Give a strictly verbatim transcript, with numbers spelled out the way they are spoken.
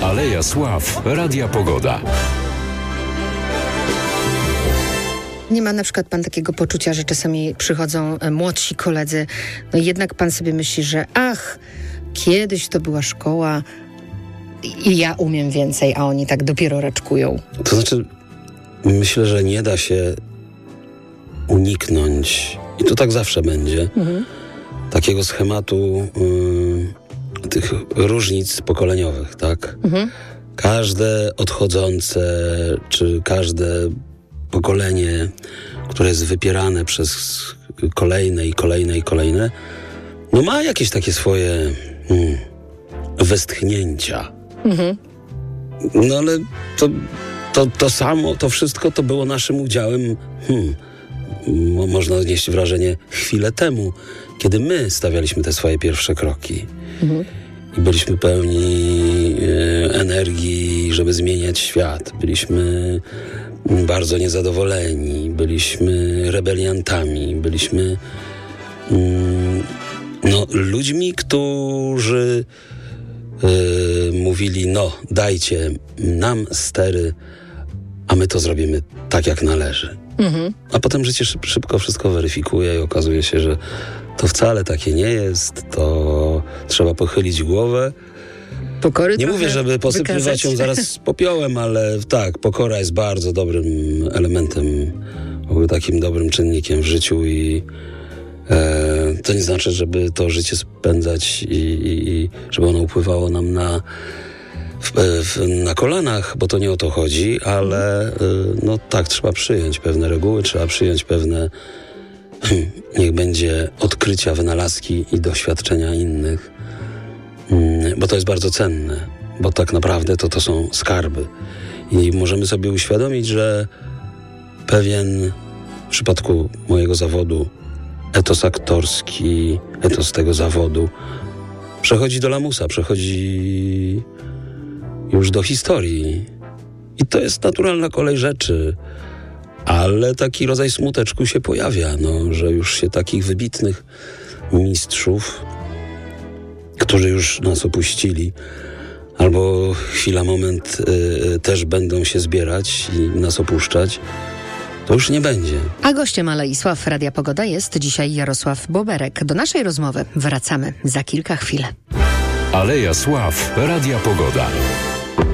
Aleja Sław, Radia Pogoda. Nie ma na przykład pan takiego poczucia, że czasami przychodzą młodsi koledzy, no jednak pan sobie myśli, że ach, kiedyś to była szkoła i ja umiem więcej, a oni tak dopiero raczkują. To znaczy, myślę, że nie da się uniknąć, i to tak zawsze będzie, mhm. takiego schematu y, tych różnic pokoleniowych, tak? Mhm. Każde odchodzące, czy każde pokolenie, które jest wypierane przez kolejne i kolejne i kolejne, no ma jakieś takie swoje hmm, westchnięcia. Mhm. No ale to, to, to samo, to wszystko to było naszym udziałem, hmm, można odnieść wrażenie, chwilę temu, kiedy my stawialiśmy te swoje pierwsze kroki. Mhm. I byliśmy pełni e, energii, żeby zmieniać świat. Byliśmy bardzo niezadowoleni, byliśmy rebeliantami, byliśmy mm, no, ludźmi, którzy y, mówili, no dajcie nam stery, a my to zrobimy tak, jak należy. Mhm. A potem życie szyb, szybko wszystko weryfikuje i okazuje się, że to wcale takie nie jest, to trzeba pochylić głowę. Pokory nie mówię, żeby posypywać wykazać. ją zaraz popiołem, ale tak, pokora jest bardzo dobrym elementem, w ogóle takim dobrym czynnikiem w życiu i e, to nie znaczy, żeby to życie spędzać i, i, i żeby ono upływało nam na, w, w, na kolanach, bo to nie o to chodzi, ale e, no tak, trzeba przyjąć pewne reguły, trzeba przyjąć pewne niech będzie odkrycia, wynalazki i doświadczenia innych. Bo to jest bardzo cenne, bo tak naprawdę to to są skarby. I możemy sobie uświadomić, że pewien, w przypadku mojego zawodu, etos aktorski, etos tego zawodu przechodzi do lamusa, przechodzi już do historii. I to jest naturalna kolej rzeczy. Ale taki rodzaj smuteczku się pojawia, no, że już się takich wybitnych mistrzów, którzy już nas opuścili, albo chwila, moment y, też będą się zbierać i nas opuszczać, to już nie będzie. A gościem Alei Sław Radia Pogoda jest dzisiaj Jarosław Boberek. Do naszej rozmowy wracamy za kilka chwil. Aleja Sław, Radia Pogoda.